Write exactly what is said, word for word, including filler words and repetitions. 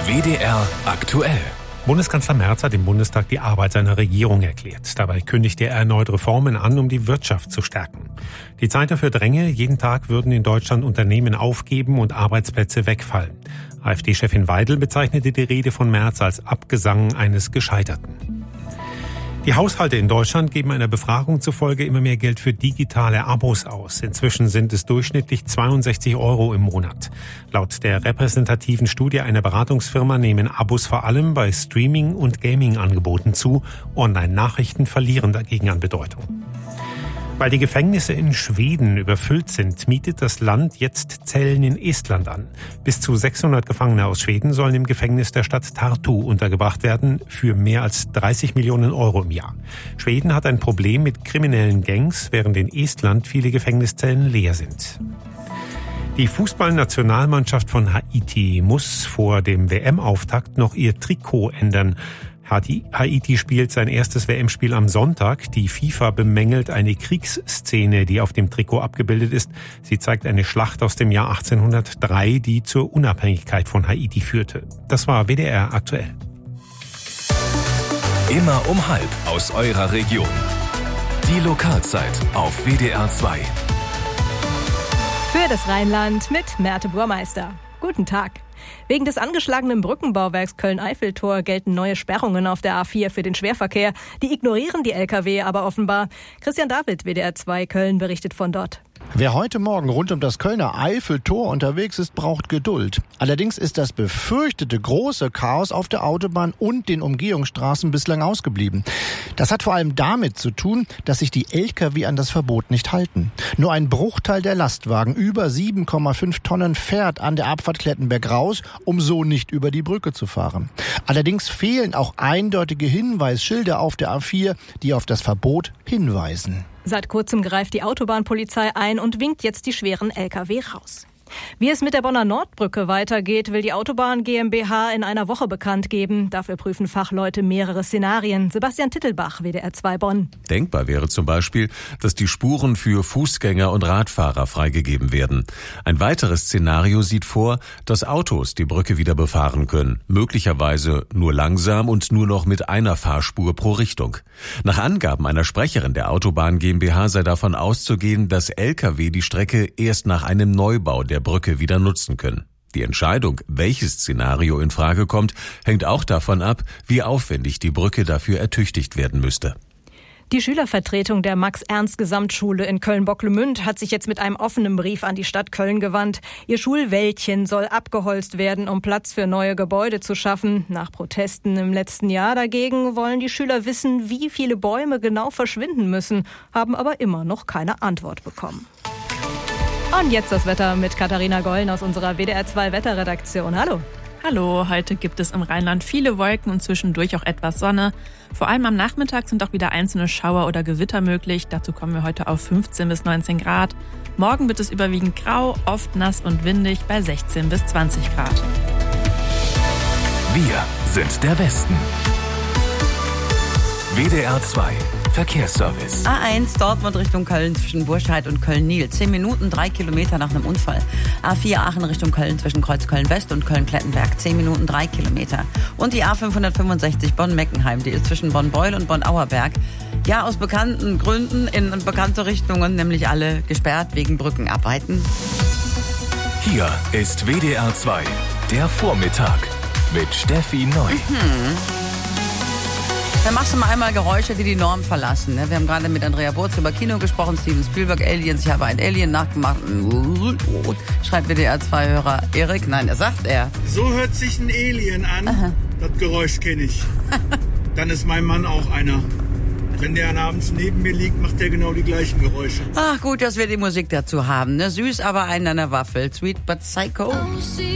W D R aktuell. Bundeskanzler Merz hat im Bundestag die Arbeit seiner Regierung erklärt. Dabei kündigte er erneut Reformen an, um die Wirtschaft zu stärken. Die Zeit dafür dränge, jeden Tag würden in Deutschland Unternehmen aufgeben und Arbeitsplätze wegfallen. AfD-Chefin Weidel bezeichnete die Rede von Merz als Abgesang eines Gescheiterten. Die Haushalte in Deutschland geben einer Befragung zufolge immer mehr Geld für digitale Abos aus. Inzwischen sind es durchschnittlich zweiundsechzig Euro im Monat. Laut der repräsentativen Studie einer Beratungsfirma nehmen Abos vor allem bei Streaming- und Gaming-Angeboten zu. Online-Nachrichten verlieren dagegen an Bedeutung. Weil die Gefängnisse in Schweden überfüllt sind, mietet das Land jetzt Zellen in Estland an. Bis zu sechshundert Gefangene aus Schweden sollen im Gefängnis der Stadt Tartu untergebracht werden, für mehr als dreißig Millionen Euro im Jahr. Schweden hat ein Problem mit kriminellen Gangs, während in Estland viele Gefängniszellen leer sind. Die Fußballnationalmannschaft von Haiti muss vor dem W M-Auftakt noch ihr Trikot ändern. Haiti spielt sein erstes W M-Spiel am Sonntag. Die FIFA bemängelt eine Kriegsszene, die auf dem Trikot abgebildet ist. Sie zeigt eine Schlacht aus dem Jahr achtzehnhundertdrei, die zur Unabhängigkeit von Haiti führte. Das war W D R aktuell. Immer um halb aus eurer Region. Die Lokalzeit auf W D R zwei. Für das Rheinland mit Merte Burmeister. Guten Tag. Wegen des angeschlagenen Brückenbauwerks Köln-Eiffeltor gelten neue Sperrungen auf der A vier für den Schwerverkehr. Die ignorieren die L K W aber offenbar. Christian David, W D R zwei Köln, berichtet von dort. Wer heute Morgen rund um das Kölner Eiffeltor unterwegs ist, braucht Geduld. Allerdings ist das befürchtete große Chaos auf der Autobahn und den Umgehungsstraßen bislang ausgeblieben. Das hat vor allem damit zu tun, dass sich die L K W an das Verbot nicht halten. Nur ein Bruchteil der Lastwagen, über sieben Komma fünf Tonnen, fährt an der Abfahrt Klettenberg raus, um so nicht über die Brücke zu fahren. Allerdings fehlen auch eindeutige Hinweisschilder auf der A vier, die auf das Verbot hinweisen. Seit kurzem greift die Autobahnpolizei ein und winkt jetzt die schweren L K W raus. Wie es mit der Bonner Nordbrücke weitergeht, will die Autobahn GmbH in einer Woche bekannt geben. Dafür prüfen Fachleute mehrere Szenarien. Sebastian Tittelbach, W D R zwei Bonn. Denkbar wäre zum Beispiel, dass die Spuren für Fußgänger und Radfahrer freigegeben werden. Ein weiteres Szenario sieht vor, dass Autos die Brücke wieder befahren können. Möglicherweise nur langsam und nur noch mit einer Fahrspur pro Richtung. Nach Angaben einer Sprecherin der Autobahn GmbH sei davon auszugehen, dass L K W die Strecke erst nach einem Neubau der Brücke wieder nutzen können. Die Entscheidung, welches Szenario in Frage kommt, hängt auch davon ab, wie aufwendig die Brücke dafür ertüchtigt werden müsste. Die Schülervertretung der Max-Ernst-Gesamtschule in Köln-Bocklemünd hat sich jetzt mit einem offenen Brief an die Stadt Köln gewandt. Ihr Schulwäldchen soll abgeholzt werden, um Platz für neue Gebäude zu schaffen. Nach Protesten im letzten Jahr dagegen wollen die Schüler wissen, wie viele Bäume genau verschwinden müssen, haben aber immer noch keine Antwort bekommen. Und jetzt das Wetter mit Katharina Gollen aus unserer W D R zwei Wetterredaktion. Hallo. Hallo, heute gibt es im Rheinland viele Wolken und zwischendurch auch etwas Sonne. Vor allem am Nachmittag sind auch wieder einzelne Schauer oder Gewitter möglich. Dazu kommen wir heute auf fünfzehn bis neunzehn Grad. Morgen wird es überwiegend grau, oft nass und windig bei sechzehn bis zwanzig Grad. Wir sind der Westen. W D R zwei Verkehrsservice. A eins Dortmund Richtung Köln zwischen Burscheid und Köln-Niel. Zehn Minuten, drei Kilometer nach einem Unfall. A vier Aachen Richtung Köln zwischen Kreuz Köln-West und Köln-Klettenberg. Zehn Minuten, drei Kilometer. Und die A fünfhundertfünfundsechzig Bonn-Meckenheim. Die ist zwischen Bonn-Beul und Bonn-Auerberg. Ja, aus bekannten Gründen in bekannte Richtungen, nämlich alle gesperrt wegen Brückenarbeiten. Hier ist W D R zwei, der Vormittag mit Steffi Neu. Mhm. Dann machst du mal einmal Geräusche, die die Norm verlassen. Wir haben gerade mit Andrea Burz über Kino gesprochen, Steven Spielberg, Aliens. Ich habe ein Alien nachgemacht. Schreibt W D R zwei-Hörer Erik. Nein, er sagt er. So hört sich ein Alien an. Aha. Das Geräusch kenne ich. Dann ist mein Mann auch einer. Wenn der abends neben mir liegt, macht der genau die gleichen Geräusche. Ach gut, dass wir die Musik dazu haben. Ne? Süß, aber einen an der Waffel. Sweet but Psycho.